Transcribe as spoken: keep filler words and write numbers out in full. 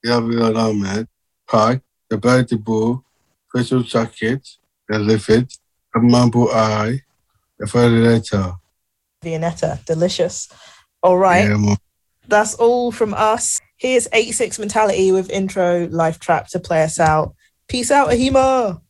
Gabriel Ahmed, Pike, The Birdie Ball, Crystal Jacket, The Livid, The Mumble Eye, The Violetta. Viennetta, delicious. All right. Yeah, man. That's all from us. Here's eighty-six Mentality with intro Life Trap to play us out. Peace out, Ahima.